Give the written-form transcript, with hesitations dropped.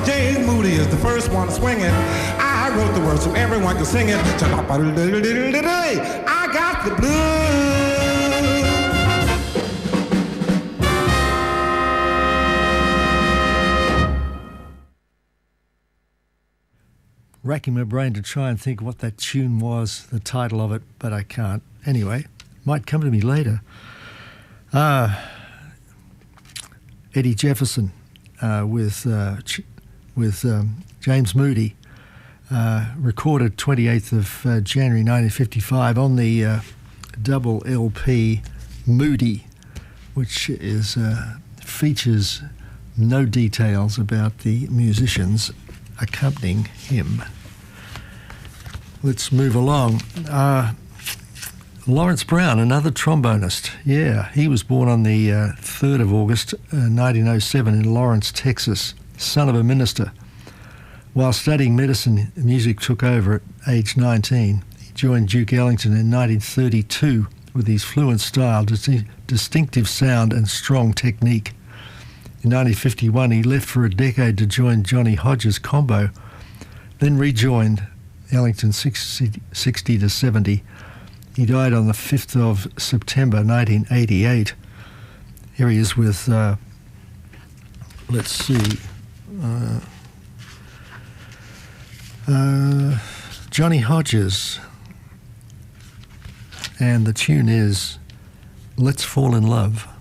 James Moody is the first one to swing it. I wrote the words so everyone can sing it. I got the blues. Racking my brain to try and think what that tune was, the title of it, but I can't. Anyway, might come to me later. Eddie Jefferson with James Moody, recorded 28th of January 1955 on the double LP Moody, which is features no details about the musicians accompanying him. Let's move along. Lawrence Brown, another trombonist. Yeah, he was born on the 3rd of August 1907 in Lawrence, Texas, son of a minister. While studying medicine, music took over at age 19. He joined Duke Ellington in 1932 with his fluent style, distinctive sound and strong technique. In 1951, he left for a decade to join Johnny Hodges Combo, then rejoined Ellington 60 to 70. He died on the 5th of September 1988. Here he is with, let's see, Johnny Hodges. And the tune is Let's Fall in Love.